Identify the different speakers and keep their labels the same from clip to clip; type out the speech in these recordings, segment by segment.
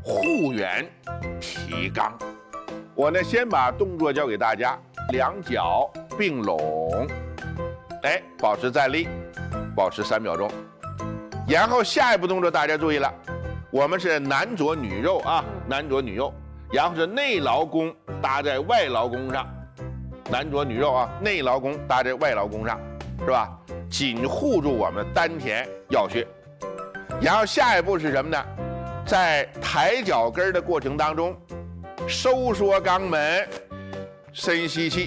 Speaker 1: 护圆提肛。我呢先把动作教给大家，两脚并拢，保持站立，保持3秒钟。然后下一步动作大家注意了，我们是男左女右啊，男左女右，然后是内劳宫搭在外劳宫上，男左女右啊，内劳宫搭在外劳宫上，是吧？紧护住我们丹田要穴。然后下一步是什么呢？在抬脚跟的过程当中，收缩肛门，深吸气，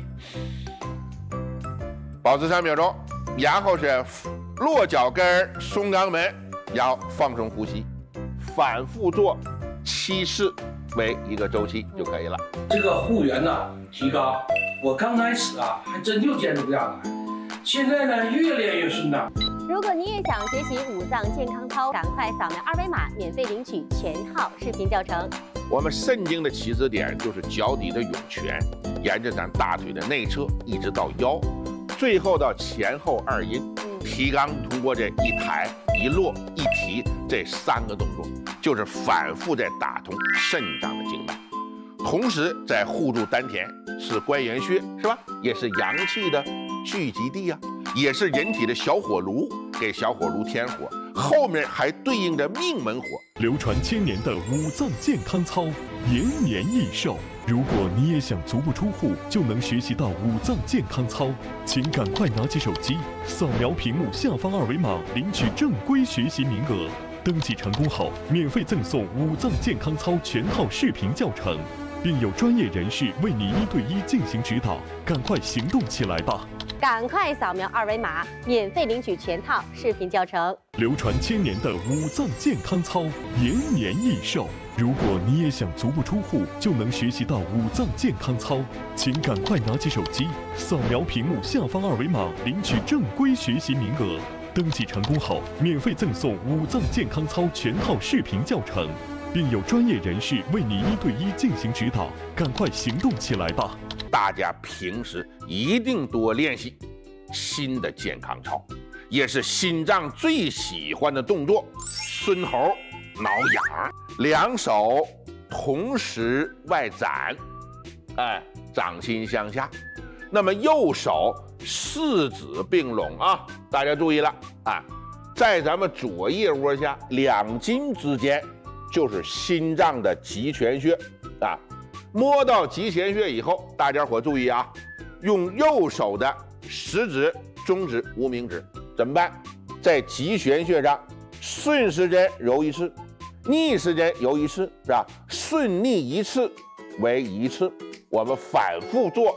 Speaker 1: 保持3秒钟，然后是落脚跟，松肛门，然后放松呼吸，反复做7次为一个周期就可以了。
Speaker 2: 这个护圆呢提高，我刚开始还真就坚持不下来，现在呢越练越顺当。
Speaker 3: 如果你也想学习5脏健康操，赶快扫描2维码，免费领取全套视频教程。
Speaker 1: 我们肾经的起始点就是脚底的涌泉，沿着咱大腿的内侧一直到腰，最后到前后2阴。提肛通过这一抬一落一提这3个动作，就是反复在打通肾脏的经脉，同时在护住丹田，是关元穴是吧？也是阳气的聚集地啊，也是人体的小火炉，给小火炉添火，后面还对应着命门火。
Speaker 4: 流传1000年的5脏健康操，延年益寿。如果你也想足不出户就能学习到5脏健康操，请赶快拿起手机，扫描屏幕下方2维码，领取正规学习名额。登记成功后，免费赠送5脏健康操全套视频教程，并有专业人士为你1对1进行指导。赶快行动起来吧！
Speaker 3: 赶快扫描2维码，免费领取全套视频教程。
Speaker 4: 流传1000年的5脏健康操，延年益寿。如果你也想足不出户就能学习到5脏健康操，请赶快拿起手机，扫描屏幕下方2维码，领取正规学习名额。登记成功后，免费赠送5脏健康操全套视频教程，并有专业人士为你1对1进行指导。赶快行动起来吧！
Speaker 1: 大家平时一定多练习新的健康操，也是心脏最喜欢的动作——孙猴挠痒。2手同时外展，掌心向下。那么右手4指并拢啊，大家注意了啊，在咱们左腋窝下2筋之间就是心脏的极泉穴啊。摸到极泉穴以后，大家伙注意啊，用右手的食指、中指、无名指怎么办？在极泉穴上顺时针揉1次，逆时针揉1次，是吧？顺逆1次为1次，我们反复做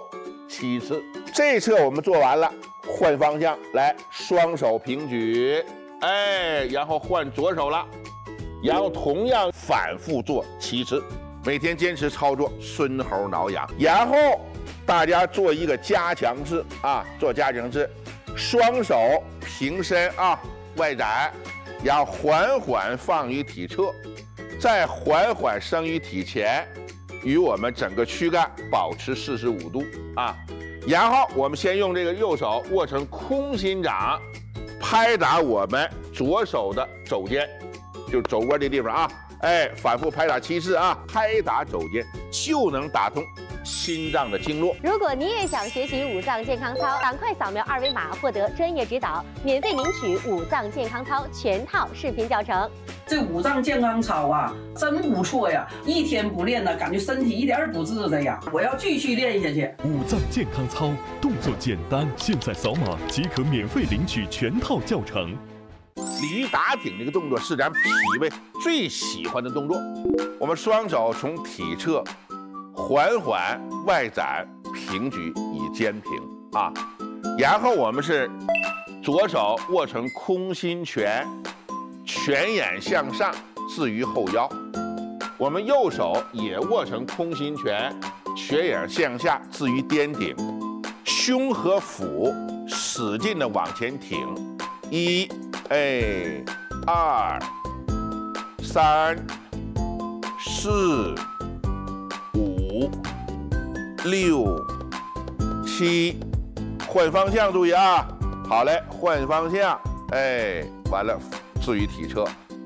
Speaker 1: 7次。这侧我们做完了，换方向来，双手平举，然后换左手了，然后同样反复做7次。每天坚持操作孙猴挠痒，然后大家做一个加强式啊，做加强式，双手平伸啊，外展，然后缓缓放于体侧，再缓缓升于体前，与我们整个躯干保持45度啊。然后我们先用这个右手握成空心掌，拍打我们左手的肘尖，就是肘窝这地方啊。反复拍打7次啊，拍打肘尖就能打通心脏的经络。
Speaker 3: 如果你也想学习5脏健康操，赶快扫描2维码，获得专业指导，免费领取5脏健康操全套视频教程。
Speaker 2: 这5脏健康操啊，真不错呀！一天不练呢，感觉身体一点不自在呀。我要继续练下去。
Speaker 4: 5脏健康操动作简单，现在扫码即可免费领取全套教程。
Speaker 1: 鲤鱼打挺这个动作是咱脾胃最喜欢的动作。我们双手从体侧缓缓外展平举以肩平啊，然后我们是左手握成空心拳，拳眼向上置于后腰，我们右手也握成空心拳，拳眼向下置于颠顶，胸和腹使劲的往前挺，1、2、3、4、5、6、7，换方向注意啊！好嘞，换方向，完了，置于体侧，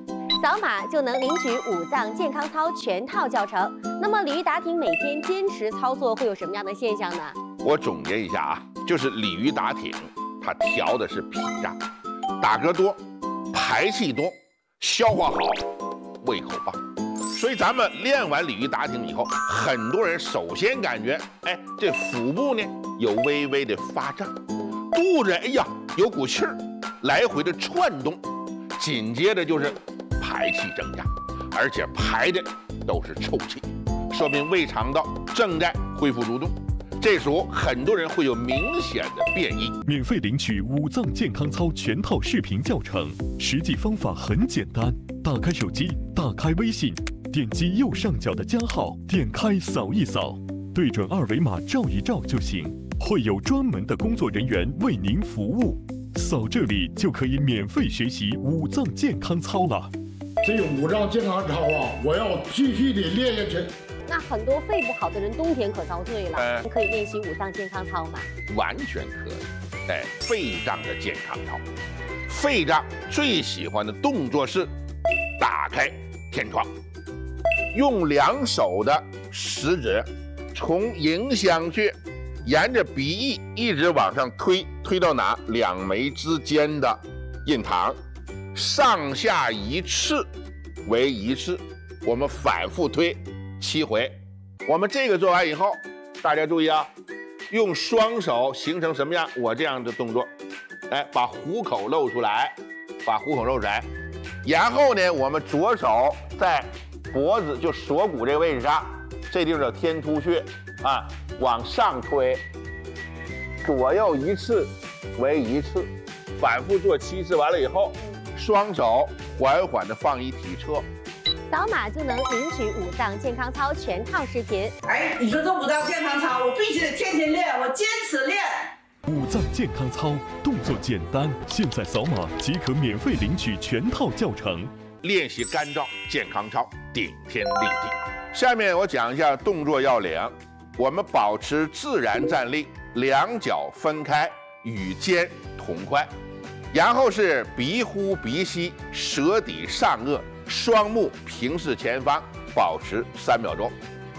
Speaker 3: 扫码就能领取五脏健康操全套教程。那么鲤鱼打挺每天坚持操作会有什么样的现象呢？
Speaker 1: 我总结一下啊，就是鲤鱼打挺，它调的是脾脏，打嗝多，排气多，消化好，胃口棒。所以咱们练完鲤鱼打挺以后，很多人首先感觉，哎，这腹部呢有微微的发胀，肚子哎呀有股气儿，来回的窜动，紧接着就是排气增加，而且排的都是臭气，说明胃肠道正在恢复蠕动。这时候很多人会有明显的变异。
Speaker 4: 免费领取五脏健康操全套视频教程，实际方法很简单，打开手机，打开微信，点击右上角的加号，点开扫一扫，对准二维码照一照就行，会有专门的工作人员为您服务。扫这里就可以免费学习五脏健康操了。
Speaker 5: 这个五脏健康操啊，我要继续的练下去。
Speaker 3: 那很多肺不好的人冬天可遭罪了，可以练习五脏健康操吗？
Speaker 1: 完全可以。哎，肺脏的健康操，肺脏最喜欢的动作是打开天窗，用两手的食指从迎香穴沿着鼻翼一直往上推，推到哪？两眉之间的印堂，上下一次为一次，我们反复推7回。我们这个做完以后，大家注意啊，用双手形成什么样？我这样的动作，哎，把虎口露出来，把虎口露出来。然后呢，我们左手在脖子就锁骨这个位置上，这地方叫天突穴啊，往上推，左右一次为一次，反复做7次。完了以后，双手缓缓的放于体侧。
Speaker 3: 扫码就能领取五脏健康操全套视频。
Speaker 2: 哎，你说这五脏健康操，我必须得天天练，我坚持练。
Speaker 4: 五脏健康操动作简单，现在扫码即可免费领取全套教程。
Speaker 1: 练习干燥健康操，顶天立地。下面我讲一下动作要领。我们保持自然站立，两脚分开，与肩同宽，然后是鼻呼鼻吸，舌抵上颚，双目平视前方，保持3秒钟。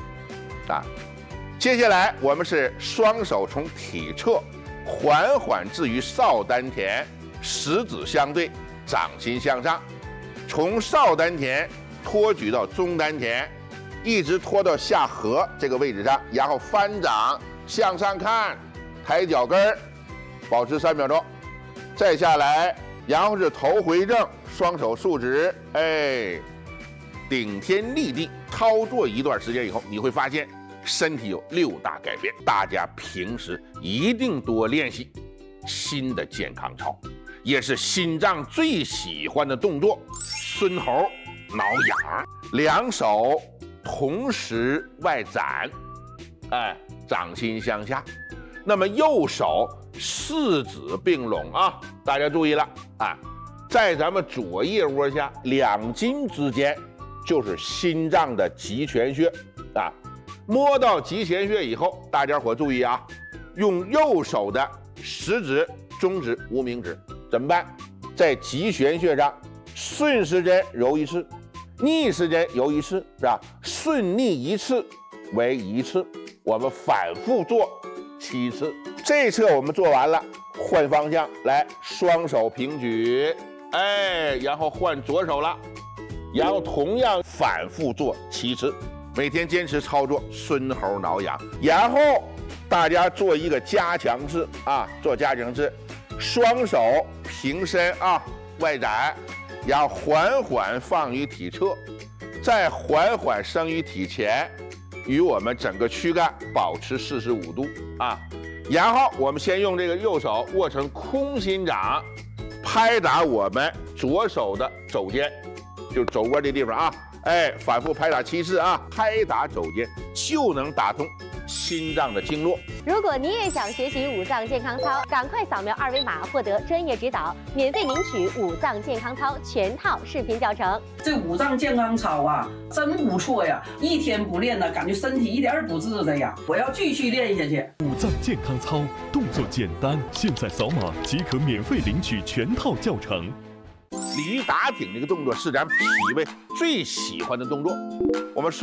Speaker 1: 接下来我们是双手从体侧缓缓置于少丹田，食指相对，掌心向上，从少丹田托举到中丹田，一直拖到下颌这个位置上，然后翻掌向上看，抬脚跟儿，保持3秒钟。再下来，然后是头回正，双手竖直，哎，顶天立地。操作一段时间以后，你会发现身体有6大改变。大家平时一定多练习新的健康操，也是心脏最喜欢的动作。孙猴挠痒，两手同时外展，哎，掌心向下。那么右手4指并拢啊，大家注意了啊，在咱们左腋窝下2筋之间就是心脏的极泉穴啊。摸到极泉穴以后，大家伙注意啊，用右手的食指、中指、无名指怎么办？在极泉穴上顺时针揉1次，逆时针揉1次，是吧？顺逆1次为1次，我们反复做7次。这侧我们做完了，换方向来，双手平举，哎，然后换左手了，然后同样反复做7次，每天坚持操作孙猴挠痒。然后大家做一个加强式啊，做加强式，双手平伸啊，外展，然后缓缓放于体侧，再缓缓升于体前，与我们整个躯干保持45度啊。然后我们先用这个右手握成空心掌，拍打我们左手的肘尖，就是肘窝这地方啊，哎，反复拍打7次啊，拍打肘尖就能打通心脏的经络。
Speaker 3: 如果你也想学习五脏健康操，赶快扫描二维码获得专业指导，免费领取五脏健康操全套视频教程。
Speaker 2: 这五脏健康操啊，真不错呀！一天不练呢，感觉身体一点儿不自在呀。我要继续练下去。
Speaker 4: 五脏健康操动作简单，现在扫码即可免费领取全套教程。
Speaker 1: 鲤鱼打挺这个动作是咱脾胃最喜欢的动作。我们说。